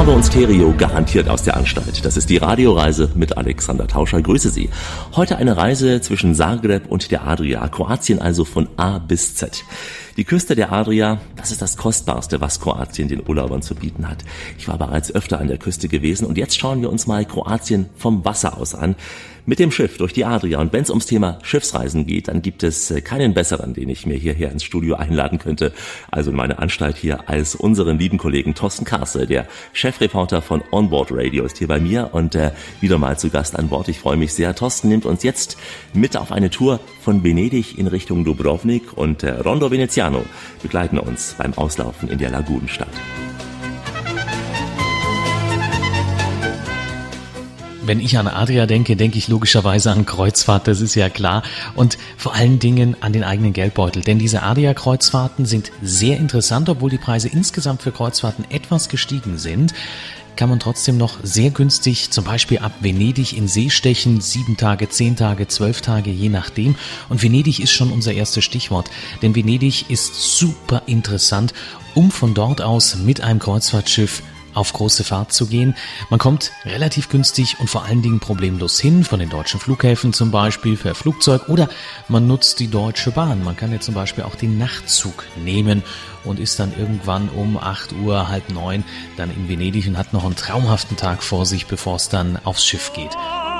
Farbe und Stereo garantiert aus der Anstalt. Das ist die Radioreise mit Alexander Tauscher. Grüße Sie. Heute eine Reise zwischen Zagreb und der Adria. Kroatien also von A bis Z. Die Küste der Adria, das ist das Kostbarste, was Kroatien den Urlaubern zu bieten hat. Ich war bereits öfter an der Küste gewesen und jetzt schauen wir uns mal Kroatien vom Wasser aus an. Mit dem Schiff durch die Adria. Und wenn es ums Thema Schiffsreisen geht, dann gibt es keinen besseren, den ich mir hierher ins Studio einladen könnte, also in meine Anstalt hier, als unseren lieben Kollegen Thorsten Karse. Der Chefreporter von Onboard Radio ist hier bei mir und wieder mal zu Gast an Bord. Ich freue mich sehr. Thorsten nimmt uns jetzt mit auf eine Tour von Venedig in Richtung Dubrovnik und Rondo Veneziano begleiten uns beim Auslaufen in der Lagunenstadt. Wenn ich an Adria denke, denke ich logischerweise an Kreuzfahrt, das ist ja klar. Und vor allen Dingen an den eigenen Geldbeutel. Denn diese Adria-Kreuzfahrten sind sehr interessant, obwohl die Preise insgesamt für Kreuzfahrten etwas gestiegen sind. Kann man trotzdem noch sehr günstig zum Beispiel ab Venedig in See stechen, 7 Tage, 10 Tage, 12 Tage, je nachdem. Und Venedig ist schon unser erstes Stichwort, denn Venedig ist super interessant, um von dort aus mit einem Kreuzfahrtschiff auf große Fahrt zu gehen. Man kommt relativ günstig und vor allen Dingen problemlos hin, von den deutschen Flughäfen zum Beispiel per Flugzeug, oder man nutzt die Deutsche Bahn. Man kann ja zum Beispiel auch den Nachtzug nehmen und ist dann irgendwann um 8 Uhr, halb 9 dann in Venedig und hat noch einen traumhaften Tag vor sich, bevor es dann aufs Schiff geht.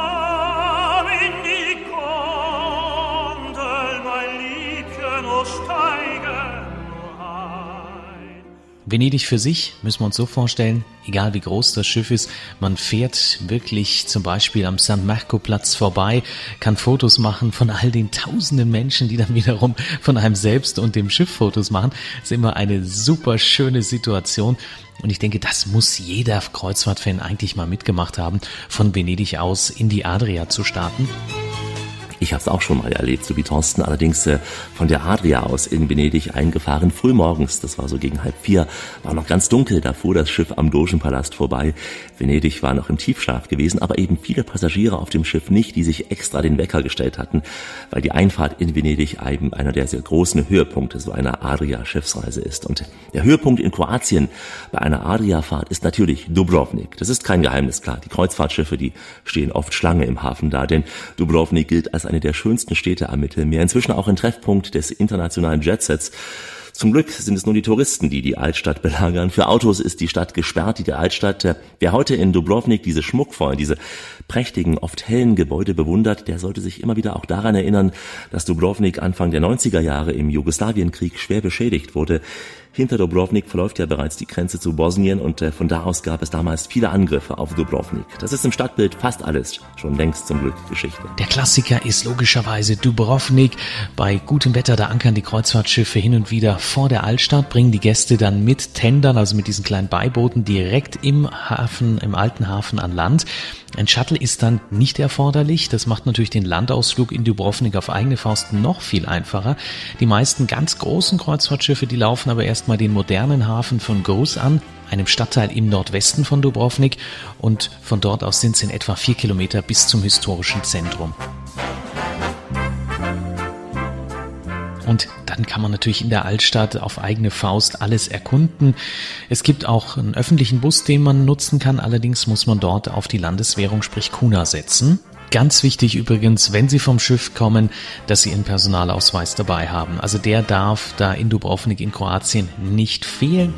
Venedig für sich müssen wir uns so vorstellen, egal wie groß das Schiff ist, man fährt wirklich zum Beispiel am San Marco-Platz vorbei, kann Fotos machen von all den tausenden Menschen, die dann wiederum von einem selbst und dem Schiff Fotos machen. Das ist immer eine super schöne Situation. Und ich denke, das muss jeder Kreuzfahrtfan eigentlich mal mitgemacht haben, von Venedig aus in die Adria zu starten. Ich habe es auch schon mal erlebt, so wie Thorsten, allerdings von der Adria aus in Venedig eingefahren, frühmorgens, das war so gegen 3:30, war noch ganz dunkel, da fuhr das Schiff am Dogenpalast vorbei. Venedig war noch im Tiefschlaf gewesen, aber eben viele Passagiere auf dem Schiff nicht, die sich extra den Wecker gestellt hatten, weil die Einfahrt in Venedig eben einer der sehr großen Höhepunkte so einer Adria-Schiffsreise ist. Und der Höhepunkt in Kroatien bei einer Adria-Fahrt ist natürlich Dubrovnik. Das ist kein Geheimnis, klar. Die Kreuzfahrtschiffe, die stehen oft Schlange im Hafen da, denn Dubrovnik gilt als eine der schönsten Städte am Mittelmeer, inzwischen auch ein Treffpunkt des internationalen Jetsets. Zum Glück sind es nur die Touristen, die die Altstadt belagern. Für Autos ist die Stadt gesperrt, die Altstadt. Wer heute in Dubrovnik diese schmuckvollen, diese prächtigen, oft hellen Gebäude bewundert, der sollte sich immer wieder auch daran erinnern, dass Dubrovnik Anfang der 90er Jahre im Jugoslawienkrieg schwer beschädigt wurde. Hinter Dubrovnik verläuft ja bereits die Grenze zu Bosnien und von da aus gab es damals viele Angriffe auf Dubrovnik. Das ist im Stadtbild fast alles schon längst zum Glück Geschichte. Der Klassiker ist logischerweise Dubrovnik. Bei gutem Wetter, da ankern die Kreuzfahrtschiffe hin und wieder vor der Altstadt, bringen die Gäste dann mit Tendern, also mit diesen kleinen Beibooten, direkt im Hafen, im alten Hafen an Land. Ein Shuttle ist dann nicht erforderlich. Das macht natürlich den Landausflug in Dubrovnik auf eigene Faust noch viel einfacher. Die meisten ganz großen Kreuzfahrtschiffe, die laufen aber erstmal den modernen Hafen von Gruz an, einem Stadtteil im Nordwesten von Dubrovnik, und von dort aus sind es in etwa 4 Kilometer bis zum historischen Zentrum. Und dann kann man natürlich in der Altstadt auf eigene Faust alles erkunden. Es gibt auch einen öffentlichen Bus, den man nutzen kann. Allerdings muss man dort auf die Landeswährung, sprich Kuna, setzen. Ganz wichtig übrigens, wenn Sie vom Schiff kommen, dass Sie Ihren Personalausweis dabei haben. Also der darf da in Dubrovnik in Kroatien nicht fehlen.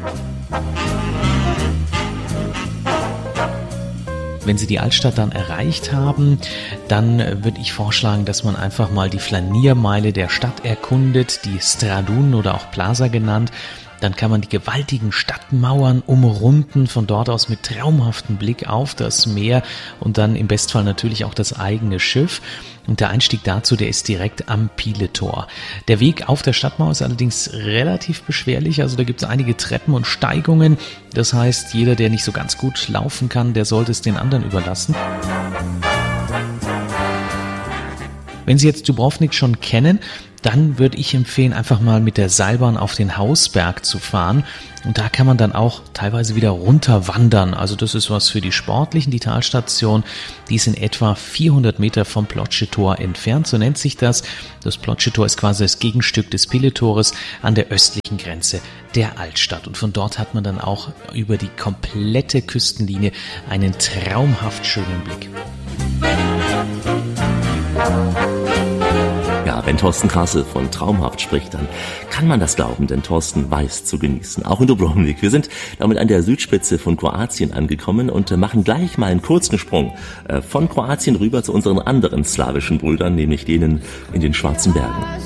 Wenn Sie die Altstadt dann erreicht haben, dann würde ich vorschlagen, dass man einfach mal die Flaniermeile der Stadt erkundet, die Stradun oder auch Plaza genannt. Dann kann man die gewaltigen Stadtmauern umrunden, von dort aus mit traumhaftem Blick auf das Meer und dann im Bestfall natürlich auch das eigene Schiff. Und der Einstieg dazu, der ist direkt am Piletor. Der Weg auf der Stadtmauer ist allerdings relativ beschwerlich, also da gibt es einige Treppen und Steigungen. Das heißt, jeder, der nicht so ganz gut laufen kann, der sollte es den anderen überlassen. Wenn Sie jetzt Dubrovnik schon kennen, dann würde ich empfehlen, einfach mal mit der Seilbahn auf den Hausberg zu fahren. Und da kann man dann auch teilweise wieder runterwandern. Also das ist was für die Sportlichen. Die Talstation, die ist in etwa 400 Meter vom Plotsche-Tor entfernt, so nennt sich das. Das Plotsche-Tor ist quasi das Gegenstück des Pilletores an der östlichen Grenze der Altstadt. Und von dort hat man dann auch über die komplette Küstenlinie einen traumhaft schönen Blick. Ja, wenn Thorsten Krasse von traumhaft spricht, dann kann man das glauben, denn Thorsten weiß zu genießen, auch in Dubrovnik. Wir sind damit an der Südspitze von Kroatien angekommen und machen gleich mal einen kurzen Sprung von Kroatien rüber zu unseren anderen slawischen Brüdern, nämlich denen in den Schwarzen Bergen.